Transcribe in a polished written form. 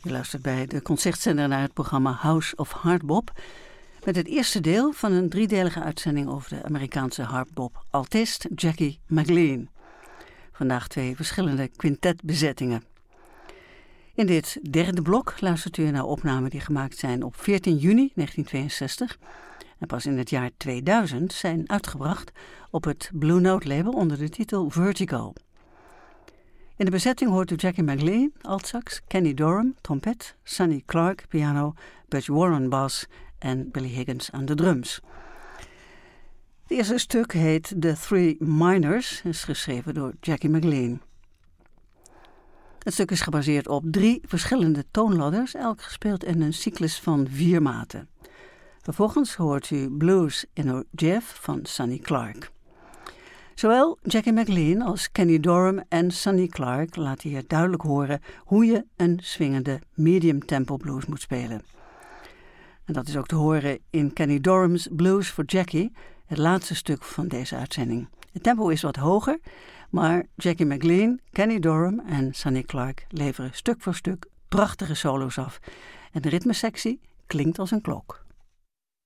Je luistert bij de concertzender naar het programma House of Hardbop, met het eerste deel van een driedelige uitzending over de Amerikaanse hardbop-altist Jackie McLean. Vandaag 2 verschillende quintetbezettingen. In dit derde blok luistert u naar opnamen die gemaakt zijn op 14 juni 1962 en pas in het jaar 2000 zijn uitgebracht op het Blue Note label onder de titel Vertigo. In de bezetting hoort u Jackie McLean, altsax, Kenny Dorham, trompet, Sonny Clark, piano, Butch Warren, bas en Billy Higgins aan de drums. Het eerste stuk heet The Three Minors en is geschreven door Jackie McLean. Het stuk is gebaseerd op 3 verschillende toonladders, elk gespeeld in een cyclus van 4 maten. Vervolgens hoort u Blues in a Jive van Sonny Clark. Zowel Jackie McLean als Kenny Dorham en Sonny Clark laten hier duidelijk horen hoe je een swingende medium tempo blues moet spelen. En dat is ook te horen in Kenny Dorham's Blues for Jackie, het laatste stuk van deze uitzending. Het tempo is wat hoger, maar Jackie McLean, Kenny Dorham en Sonny Clark leveren stuk voor stuk prachtige solo's af. En de ritmesectie klinkt als een klok.